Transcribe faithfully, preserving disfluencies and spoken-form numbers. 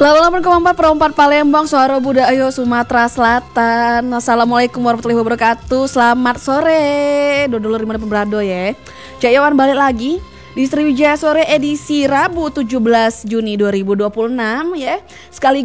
Lalu keempat perempat Palembang, Suara Budak Ayo Sumatera Selatan. Assalamualaikum warahmatullahi wabarakatuh. Selamat sore. Dodol lima pemberado ya. Cak Yawan balik lagi di Sriwijaya Sore edisi Rabu tujuh belas Juni dua ribu dua puluh enam ya. Sekali